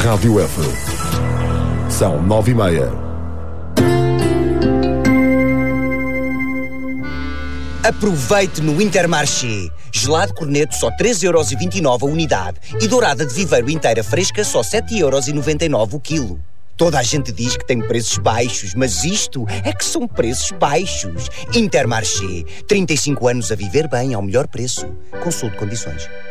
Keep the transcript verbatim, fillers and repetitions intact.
Rádio F. São nove e meia. Aproveite no Intermarché. Gelado corneto só três euros e vinte e nove a unidade e dourada de viveiro inteira fresca só sete euros e noventa e nove o quilo. Toda a gente diz que tem preços baixos, mas isto é que são preços baixos. Intermarché. trinta e cinco anos a viver bem ao melhor preço. Consulte condições.